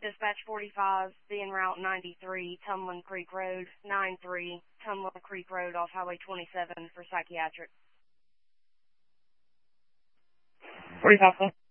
Dispatch 45, be en route 93, Tumlin Creek Road, 93, Tumlin Creek Road off Highway 27 for psychiatric. 45.